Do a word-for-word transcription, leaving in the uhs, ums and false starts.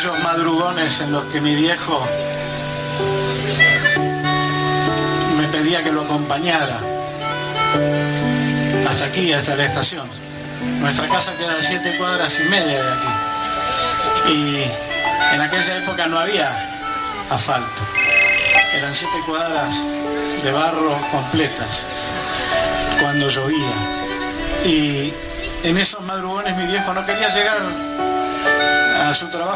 aquellos madrugones en los que mi viejo me pedía que lo acompañara hasta aquí, hasta la estación. Nuestra casa queda a siete cuadras y media de aquí. Y en aquella época no había asfalto. Eran siete cuadras de barro completas cuando llovía. Y en esos madrugones mi viejo no quería llegar a su trabajo